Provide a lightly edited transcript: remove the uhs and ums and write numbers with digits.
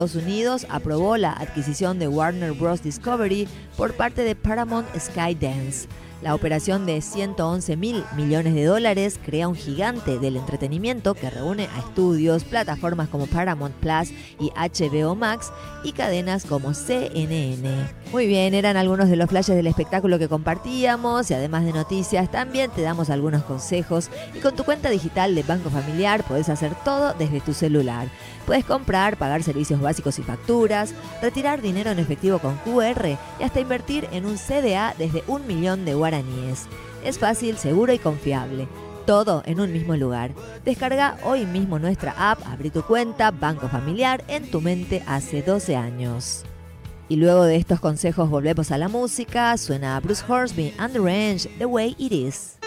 Estados Unidos aprobó la adquisición de Warner Bros. Discovery por parte de Paramount Skydance. La operación de 111.000 millones de dólares crea un gigante del entretenimiento que reúne a estudios, plataformas como Paramount Plus y HBO Max y cadenas como CNN. Muy bien, eran algunos de los flashes del espectáculo que compartíamos y además de noticias también te damos algunos consejos y con tu cuenta digital de Banco Familiar podés hacer todo desde tu celular. Puedes comprar, pagar servicios básicos y facturas, retirar dinero en efectivo con QR y hasta invertir en un CDA desde 1.000.000 de guaraníes. Es fácil, seguro y confiable. Todo en un mismo lugar. Descarga hoy mismo nuestra app, abrí tu cuenta Banco Familiar en tu mente hace 12 años. Y luego de estos consejos volvemos a la música. Suena Bruce Hornsby and the Range, The Way It Is.